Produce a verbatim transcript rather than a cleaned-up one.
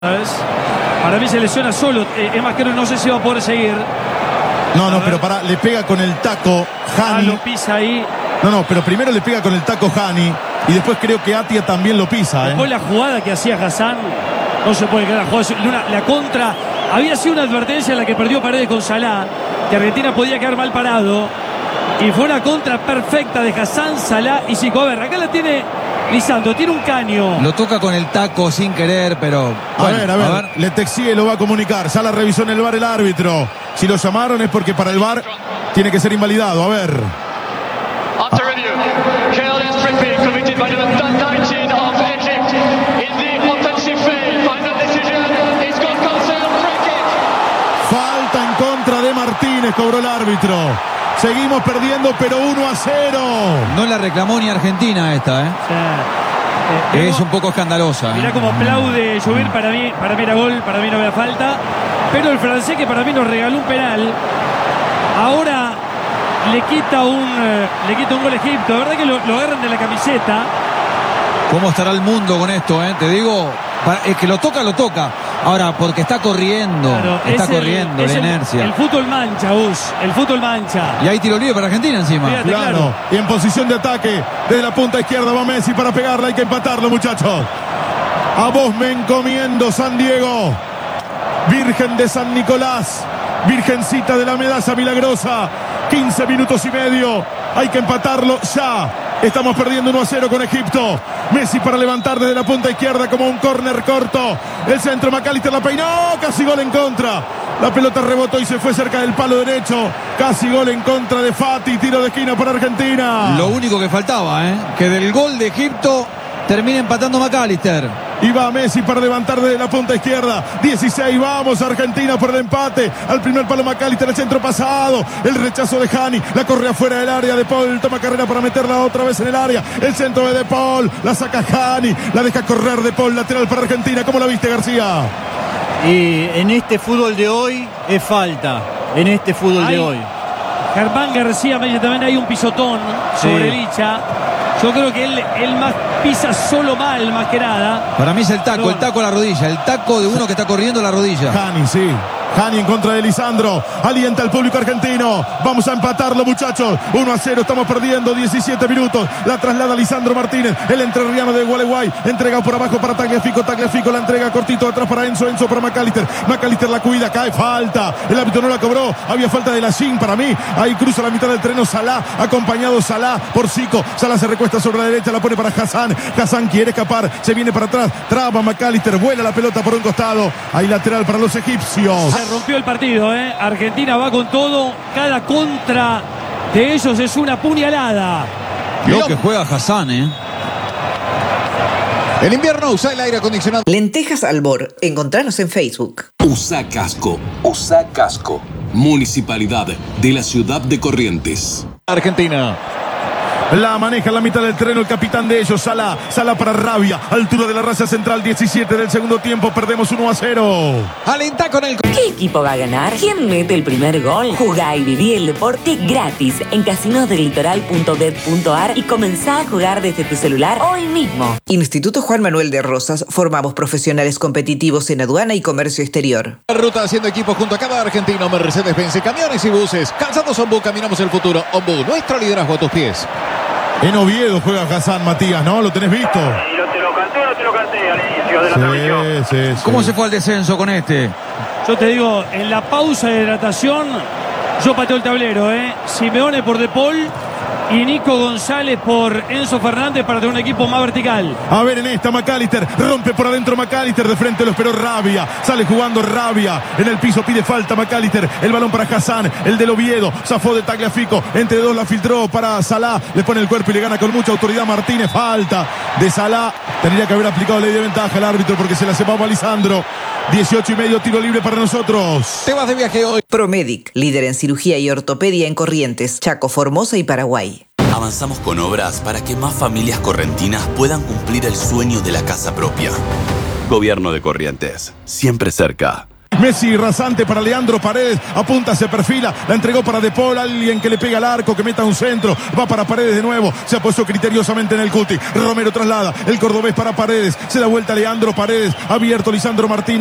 ¿Sabes? Para mí se lesiona solo. Eh, es más que no sé si va a poder seguir. No, no, pero para, le pega con el taco Hani. Ah, lo pisa ahí. No, no, pero primero le pega con el taco Hani y después creo que Atia también lo pisa. Después ¿eh? la jugada que hacía Hassan, no se puede creer la jugada. Una, la contra, había sido una advertencia en la que perdió Paredes con Salah, que Argentina podía quedar mal parado. Y fue una contra perfecta de Hassan, Salah y Zico. A ver, acá la tiene Lisandro, tiene un caño. Lo toca con el taco sin querer, pero... Bueno, bueno, a ver, a ver, a ver. Letexie lo va a comunicar. Sala revisó en el V A R el árbitro. Si lo llamaron es porque para el V A R tiene que ser invalidado. A ver. After review, careless tripping committed by the nineteen of Egypt in the offensive phase. Final decision is gone cancel. Free kick. Falta en contra de Martínez, cobró el árbitro. Seguimos perdiendo, pero uno a cero. No la reclamó ni Argentina esta, ¿eh? O sea, eh, Es un poco escandalosa. mirá ¿eh? cómo aplaude Lluvir. Para mí, para mí era gol, para mí no había falta. Pero el francés, que para mí nos regaló un penal, ahora le quita un, eh, le quita un gol a Egipto. La verdad que lo, lo agarran de la camiseta. ¿Cómo estará el mundo con esto, eh? Te digo, es que lo toca, lo toca. Ahora, porque está corriendo, Claro, está es el- corriendo, es la el- inercia. El fútbol mancha, Gus. El fútbol mancha. Y hay tiro libre para Argentina encima. Fíjate. Claro. Claro. Y en posición de ataque, desde la punta izquierda va Messi para pegarla. Hay que empatarlo, muchachos. A vos me encomiendo, San Diego. Virgen de San Nicolás. Virgencita de la Medalla Milagrosa. quince minutos y medio. Hay que empatarlo ya. Estamos perdiendo uno a cero con Egipto. Messi para levantar desde la punta izquierda como un córner corto. El centro, McAllister la peinó. Casi gol en contra. La pelota rebotó y se fue cerca del palo derecho. Casi gol en contra de Fati. Tiro de esquina para Argentina. Lo único que faltaba, ¿eh? Que del gol de Egipto termine empatando McAllister. Y va Messi para levantar desde la punta izquierda. dieciséis, vamos Argentina por el empate. Al primer palo McAllister, el centro pasado. El rechazo de Hani, la corre afuera del área. De Paul toma carrera para meterla otra vez en el área. El centro de De Paul, la saca Hani, la deja correr De Paul, lateral para Argentina. ¿Cómo la viste, García? Y en este fútbol de hoy es falta. En este fútbol Ay. de hoy. Germán García me dice también hay un pisotón sobre Sí. Licha. Yo creo que él, él más pisa solo mal, más que nada. Para mí es el taco, No. el taco a la rodilla. El taco de uno que está corriendo a la rodilla. Hani, sí. Hani en contra de Lisandro. Alienta al público argentino. Vamos a empatarlo, muchachos. uno a cero. Estamos perdiendo. diecisiete minutos. La traslada Lisandro Martínez. El entrerriano de Gualeguay. Entrega por abajo para Tagliafico. Tagliafico la entrega cortito atrás para Enzo. Enzo para McAllister. McAllister la cuida. Cae falta. El árbitro no la cobró. Había falta de la Shin para mí. Ahí cruza la mitad del terreno Salah. Acompañado Salah por Zico. Salah se recuesta sobre la derecha. La pone para Hassan. Hassan quiere escapar. Se viene para atrás. Traba McAllister. Vuela la pelota por un costado. Hay lateral para los egipcios. Se rompió el partido, ¿eh? Argentina va con todo. Cada contra de ellos es una puñalada. Lo que juega Hassan, ¿eh? En invierno usa el aire acondicionado. Lentejas Albor. Encontranos en Facebook. Usa casco, usa casco. Municipalidad de la ciudad de Corrientes. Argentina. La maneja en la mitad del terreno el capitán de ellos, Salah. Salah para Rabia. Altura de la raza central, diecisiete del segundo tiempo. Perdemos uno a cero. Alenta con el... ¿Qué equipo va a ganar? ¿Quién mete el primer gol? Jugá y viví el deporte gratis en casinos del litoral punto bet punto ar y comenzá a jugar desde tu celular hoy mismo. Instituto Juan Manuel de Rosas. Formamos profesionales competitivos en aduana y comercio exterior. Ruta haciendo equipo junto a cada argentino. Mercedes-Benz, camiones y buses. Calzados Ombú, caminamos el futuro. Ombú, nuestro liderazgo a tus pies. En Oviedo juega Hassan, Matías, ¿no? ¿Lo tenés visto? Y no te lo canté o no te lo canté al inicio de la transmisión. Sí, sí, sí. ¿Cómo se fue al descenso con este? Yo te digo, en la pausa de hidratación, yo pateo el tablero, ¿eh? Simeone por De Paul y Nico González por Enzo Fernández para tener un equipo más vertical. A ver en esta, McAllister. Rompe por adentro McAllister. De frente lo esperó Rabia. Sale jugando Rabia. En el piso pide falta McAllister. El balón para Hassan. El del Oviedo. Zafó de Tagliafico. Entre dos la filtró para Salah. Le pone el cuerpo y le gana con mucha autoridad Martínez. Falta de Salah. Tendría que haber aplicado ley de ventaja al árbitro porque se la sepamos a Lisandro. dieciocho y medio, tiro libre para nosotros. Te vas de viaje hoy. Promedic. Líder en cirugía y ortopedia en Corrientes, Chaco, Formosa y Paraguay. Avanzamos con obras para que más familias correntinas puedan cumplir el sueño de la casa propia. Gobierno de Corrientes, siempre cerca. Messi rasante para Leandro Paredes. Apunta, se perfila. La entregó para De Paul. Alguien que le pega al arco, que meta un centro. Va para Paredes de nuevo. Se apoyó criteriosamente en el cuti. Romero traslada. El cordobés para Paredes. Se da vuelta Leandro Paredes. Abierto Lisandro Martínez.